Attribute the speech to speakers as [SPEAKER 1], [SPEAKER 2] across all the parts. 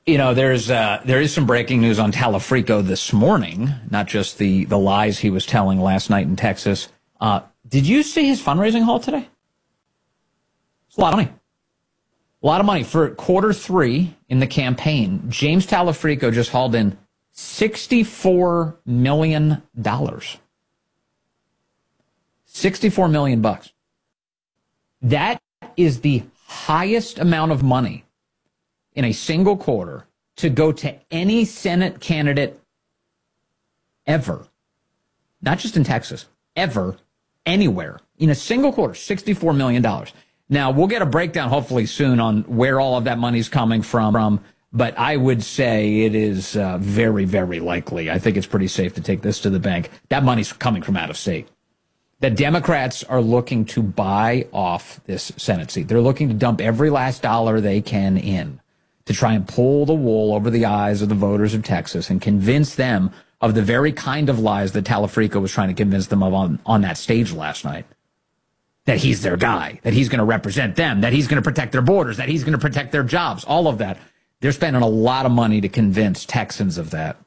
[SPEAKER 1] there is some breaking news on Talafrico this morning, not just the lies he was telling last night in Texas. Did you see his fundraising haul today? It's a lot of money. A lot of money. For quarter three in the campaign, James Talafrico just hauled in $64 million. $64 million bucks. That is the highest amount of money in a single quarter to go to any Senate candidate ever. Not just in Texas, ever, anywhere. In a single quarter, $64 million. Now, we'll get a breakdown hopefully soon on where all of that money's coming from, but I would say it is very, very likely. I think it's pretty safe to take this to the bank. That money's coming from out of state. The Democrats are looking to buy off this Senate seat. They're looking to dump every last dollar they can in to try and pull the wool over the eyes of the voters of Texas and convince them of the very kind of lies that Talafrico was trying to convince them of on that stage last night. That he's their guy, that he's going to represent them, that he's going to protect their borders, that he's going to protect their jobs, all of that. They're spending a lot of money to convince Texans of that.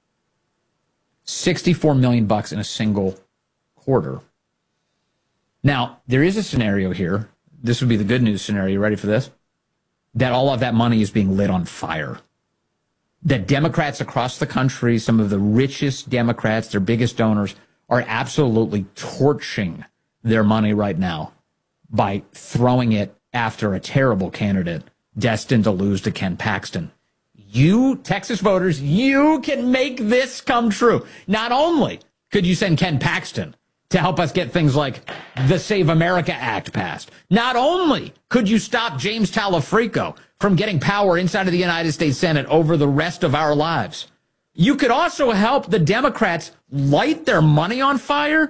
[SPEAKER 1] $64 million bucks in a single quarter. Now, there is a scenario here. This would be the good news scenario. You ready for this? That all of that money is being lit on fire. That Democrats across the country, some of the richest Democrats, their biggest donors, are absolutely torching their money right now by throwing it after a terrible candidate destined to lose to Ken Paxton. You, Texas voters, you can make this come true. Not only could you send Ken Paxton to help us get things like the Save America Act passed, not only could you stop James Talafrico from getting power inside of the United States Senate over the rest of our lives, you could also help the Democrats light their money on fire